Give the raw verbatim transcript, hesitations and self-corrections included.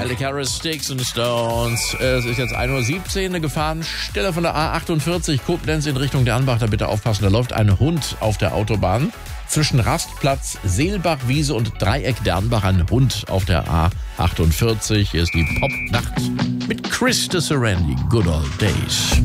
Miley Cyrus, Sticks and Stones. Es ist jetzt ein Uhr siebzehn, eine Gefahrenstelle von der A achtundvierzig, Koblenz in Richtung Dernbach. Da bitte aufpassen, da läuft ein Hund auf der Autobahn. Zwischen Rastplatz, Seelbachwiese und Dreieck Dernbach ein Hund auf der A achtundvierzig. Hier ist die Popnacht mit Chris de Serendi, Good Old Days.